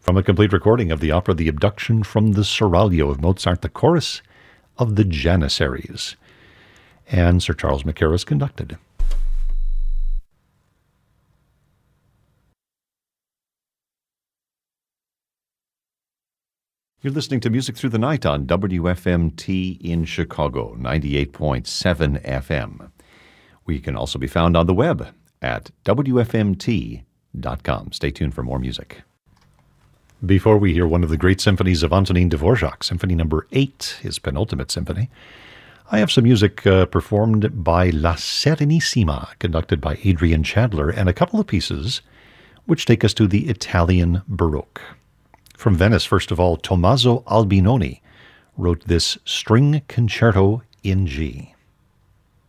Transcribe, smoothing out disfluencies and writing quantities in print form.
From a complete recording of the opera The Abduction from the Seraglio of Mozart, the chorus of the Janissaries. And Sir Charles Mackerras conducted. You're listening to Music Through the Night on WFMT in Chicago, 98.7 FM. We can also be found on the web at WFMT.com. Stay tuned for more music. Before we hear one of the great symphonies of Antonin Dvorak, Symphony No. 8, his penultimate symphony, I have some music performed by La Serenissima, conducted by Adrian Chadler, and a couple of pieces which take us to the Italian Baroque. From Venice, first of all, Tommaso Albinoni wrote this string concerto in G.